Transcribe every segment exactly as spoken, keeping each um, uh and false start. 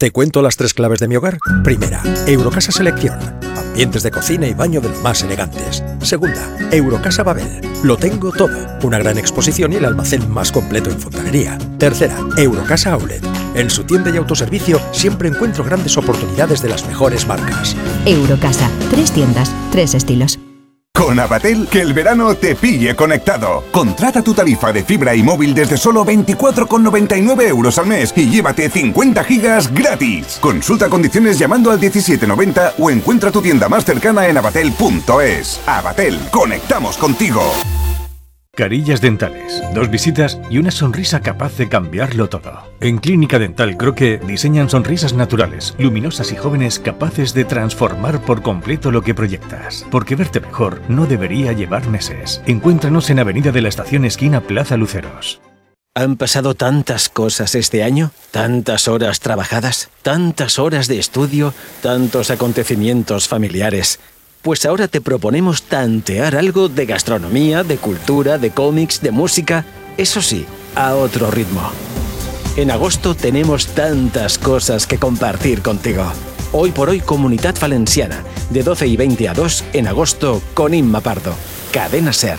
¿Te cuento las tres claves de mi hogar? Primera, Eurocasa Selección. Ambientes de cocina y baño de los más elegantes. Segunda, Eurocasa Babel. Lo tengo todo. Una gran exposición y el almacén más completo en fontanería. Tercera, Eurocasa Outlet. En su tienda y autoservicio siempre encuentro grandes oportunidades de las mejores marcas. Eurocasa. Tres tiendas, tres estilos. Con Avatel, que el verano te pille conectado. Contrata tu tarifa de fibra y móvil desde solo veinticuatro con noventa y nueve euros al mes y llévate cincuenta gigas gratis. Consulta condiciones llamando al diecisiete noventa o encuentra tu tienda más cercana en avatel punto es. Avatel, conectamos contigo. Carillas dentales, dos visitas y una sonrisa capaz de cambiarlo todo. En Clínica Dental Croque diseñan sonrisas naturales, luminosas y jóvenes capaces de transformar por completo lo que proyectas. Porque verte mejor no debería llevar meses. Encuéntranos en Avenida de la Estación esquina Plaza Luceros. Han pasado tantas cosas este año, tantas horas trabajadas, tantas horas de estudio, tantos acontecimientos familiares. Pues ahora te proponemos tantear algo de gastronomía, de cultura, de cómics, de música, eso sí, a otro ritmo. En agosto tenemos tantas cosas que compartir contigo. Hoy por hoy Comunitat Valenciana, de doce y veinte a dos en agosto con Imma Pardo. Cadena SER.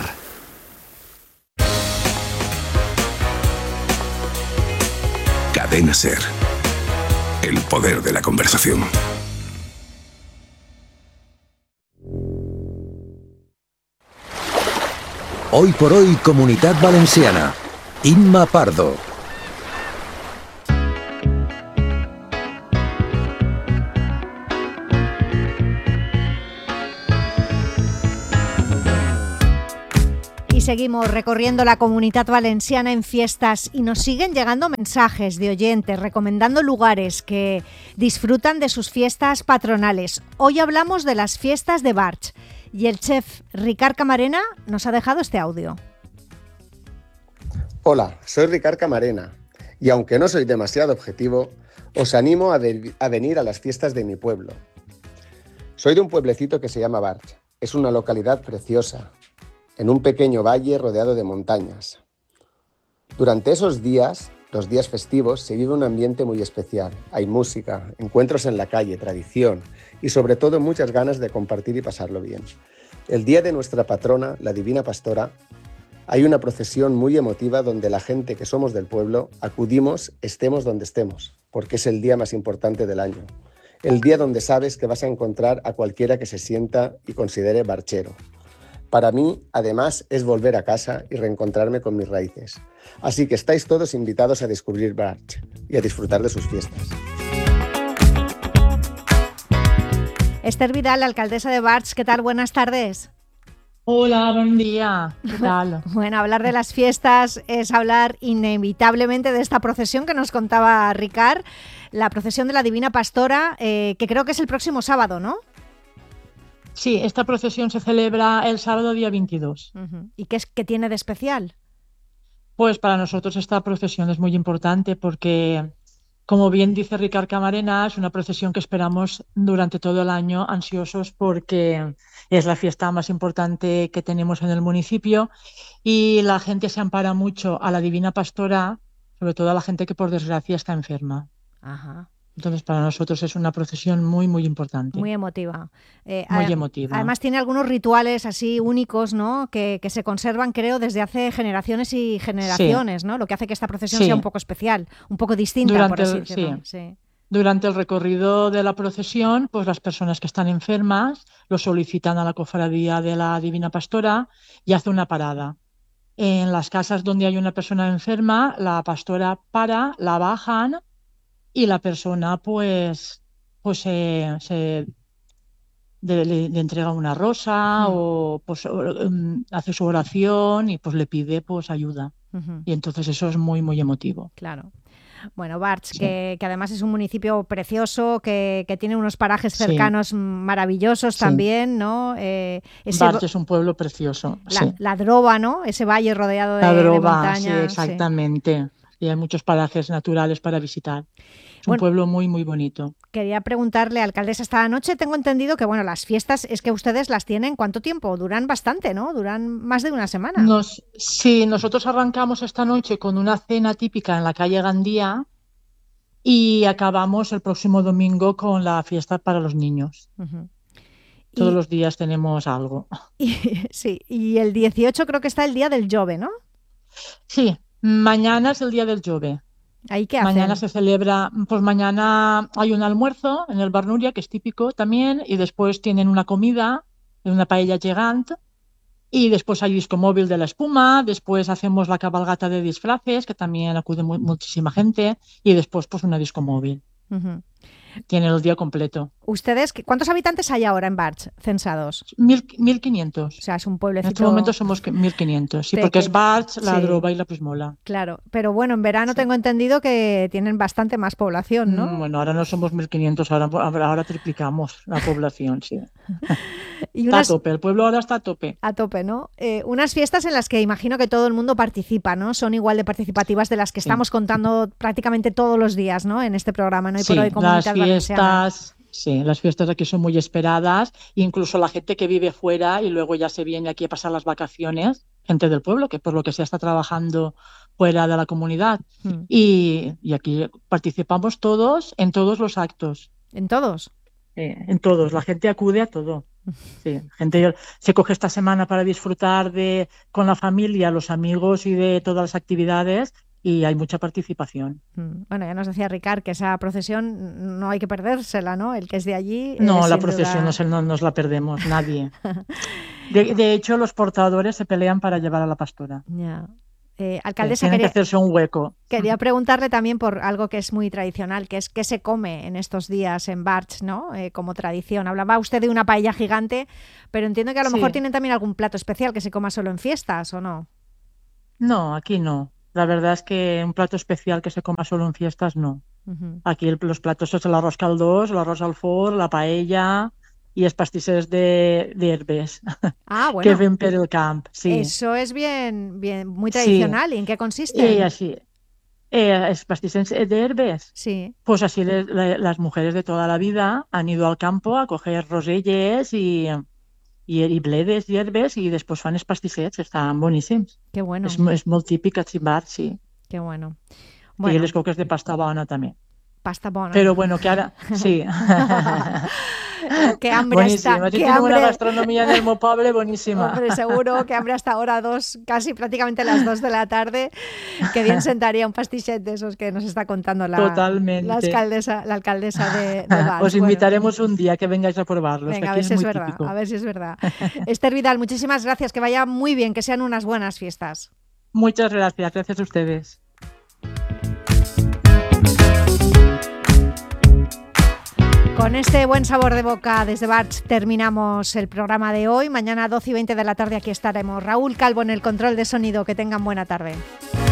Cadena SER. El poder de la conversación. Hoy por hoy, Comunitat Valenciana. Imma Pardo. Y seguimos recorriendo la Comunitat Valenciana en fiestas y nos siguen llegando mensajes de oyentes recomendando lugares que disfrutan de sus fiestas patronales. Hoy hablamos de las fiestas de Barx. Y el chef Ricard Camarena nos ha dejado este audio. Hola, soy Ricard Camarena y aunque no soy demasiado objetivo, os animo a, de, a venir a las fiestas de mi pueblo. Soy de un pueblecito que se llama Barx. Es una localidad preciosa, en un pequeño valle rodeado de montañas. Durante esos días, los días festivos, se vive un ambiente muy especial. Hay música, encuentros en la calle, tradición y sobre todo muchas ganas de compartir y pasarlo bien. El día de nuestra patrona, la Divina Pastora, hay una procesión muy emotiva donde la gente que somos del pueblo acudimos estemos donde estemos, porque es el día más importante del año. El día donde sabes que vas a encontrar a cualquiera que se sienta y considere barchero. Para mí, además, es volver a casa y reencontrarme con mis raíces. Así que estáis todos invitados a descubrir Barx y a disfrutar de sus fiestas. Esther Vidal, alcaldesa de Barx, ¿qué tal? Buenas tardes. Hola, buen día. ¿Qué tal? Bueno, hablar de las fiestas es hablar inevitablemente de esta procesión que nos contaba Ricard, la procesión de la Divina Pastora, eh, que creo que es el próximo sábado, ¿no? Sí, esta procesión se celebra el sábado día veintidós. Uh-huh. ¿Y qué es qué tiene de especial? Pues para nosotros esta procesión es muy importante porque, como bien dice Ricard Camarena, es una procesión que esperamos durante todo el año, ansiosos porque es la fiesta más importante que tenemos en el municipio y la gente se ampara mucho a la Divina Pastora, sobre todo a la gente que por desgracia está enferma. Ajá. Entonces, para nosotros es una procesión muy, muy importante. Muy emotiva. Eh, muy a, emotiva. Además tiene algunos rituales así únicos, ¿no? Que, que se conservan, creo, desde hace generaciones y generaciones, sí. ¿no? Lo que hace que esta procesión sí. sea un poco especial, un poco distinta, Durante por así el, decirlo. Sí. Sí. Durante el recorrido de la procesión, pues las personas que están enfermas lo solicitan a la cofradía de la Divina Pastora y hace una parada. En las casas donde hay una persona enferma, la pastora para, la bajan y la persona pues, pues se, se le, le entrega una rosa uh-huh. o pues, um, hace su oración y pues le pide pues ayuda. Uh-huh. Y entonces eso es muy, muy emotivo. Claro. Bueno, Barx, sí. que, que además es un municipio precioso, que, que tiene unos parajes cercanos sí. maravillosos sí. también, ¿no? Eh, ese, Barx es un pueblo precioso. La, sí. la Droba, ¿no? Ese valle rodeado de, la Droba, de montaña. Sí, exactamente. Sí. Y hay muchos parajes naturales para visitar. Es bueno, un pueblo muy, muy bonito. Quería preguntarle, alcaldesa, esta noche tengo entendido que bueno, las fiestas es que ustedes las tienen, ¿cuánto tiempo? Duran bastante, ¿no? Duran más de una semana. Nos, sí, nosotros arrancamos esta noche con una cena típica en la calle Gandía y acabamos el próximo domingo con la fiesta para los niños. Uh-huh. Todos y, los días tenemos algo. Y, sí, y el dieciocho creo que está el día del jove, ¿no? Sí, mañana es el día del jove. ¿Ahí qué hacen? Mañana se celebra, pues mañana hay un almuerzo en el Bar Núria, que es típico también, y después tienen una comida, una paella gigante, y después hay disco móvil de la espuma, después hacemos la cabalgata de disfraces, que también acude mu- muchísima gente, y después pues una disco móvil. Uh-huh. Tienen el día completo. ¿Ustedes cuántos habitantes hay ahora en Barx censados? Mil, mil quinientos. O sea, es un pueblecito... En este momento somos que- mil quinientos, sí, Peque- porque es Barx, la sí. Droba y la Prismola. Claro, pero bueno, en verano Sí. tengo entendido que tienen bastante más población, ¿no? Mm, Bueno, ahora no somos mil quinientos, ahora, ahora, ahora triplicamos la población, sí. Y Está unas... a tope, el pueblo ahora está a tope. A tope, ¿no? Eh, unas fiestas en las que imagino que todo el mundo participa, ¿no? Son igual de participativas de las que Sí. estamos contando prácticamente todos los días, ¿no? En este programa, ¿no? Y Sí, por hoy las Comunidad Valenciana. fiestas, sí, las fiestas aquí son muy esperadas, incluso la gente que vive fuera y luego ya se viene aquí a pasar las vacaciones, gente del pueblo que por lo que sea está trabajando fuera de la comunidad. Mm. Y, y aquí participamos todos en todos los actos, ¿En todos? eh, en todos, la gente acude a todo. Sí, gente se coge esta semana para disfrutar de con la familia, los amigos y de todas las actividades, y hay mucha participación. Mm. Bueno, ya nos decía Ricard que esa procesión no hay que perdérsela, ¿no? El que es de allí... No, eh, la sin procesión duda- no, se- no nos la perdemos, nadie. De, de hecho, los portadores se pelean para llevar a la pastora. Ya. Eh, Sí, alcaldesa, tienen quería, que hacerse un hueco. quería preguntarle también por algo que es muy tradicional, que es qué se come en estos días en Barx, ¿no? Eh, como tradición. Hablaba usted de una paella gigante, pero entiendo que a lo Sí. mejor tienen también algún plato especial que se coma solo en fiestas, ¿o no? No, aquí no. La verdad es que un plato especial que se coma solo en fiestas, no. Uh-huh. Aquí el- los platos son el arroz caldós, el arroz al forn, la paella y els pastissers de, de herbes Ah, que bueno, ven per el camp. Sí. eso es bien, bien, muy Sí. tradicional. ¿Y en qué consiste? Y así, eh, els pastissers de herbes. Sí. Pues así le- le- las mujeres de toda la vida han ido al campo a coger roselles y, y, y bledes y herbes y después fan els pastissets, estan boníssims. Qué bueno, És, mo- és molt típic a Ximbar, sí. qué bueno. I Bueno, les coques de pasta bona també. pasta bona. Però bueno, que ara... Sí. Qué hambre Boníssim. hasta, Aquí qué tenim una hambre. gastronomia en el meu poble boníssima. Hombre, seguro que hambre hasta ahora dos, casi prácticamente las dos de la tarde, que bien sentaría un pastichet de esos que nos está contando la, Totalmente. la alcaldesa, la alcaldesa de, de Valls. Os Bueno, invitaremos un día que vengáis a probarlos. venga, a Aquí ver es si es muy verdad, típico. a ver si es verdad. Esther Vidal, muchísimas gracias, que vaya muy bien, que sean unas buenas fiestas. Muchas gracias, gracias a ustedes. Con este buen sabor de boca desde Barx terminamos el programa de hoy. Mañana a doce y veinte de la tarde aquí estaremos. Raúl Calvo en el control de sonido. Que tengan buena tarde.